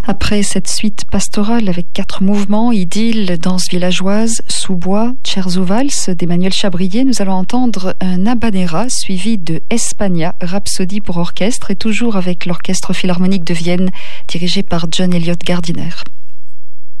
Après cette suite pastorale avec 4 mouvements, idylle, danse villageoise, sous-bois, scherzo valse d'Emmanuel Chabrier, nous allons entendre un habanera suivi de España, rhapsodie pour orchestre, et toujours avec l'Orchestre Philharmonique de Vienne dirigé par John Elliott Gardiner.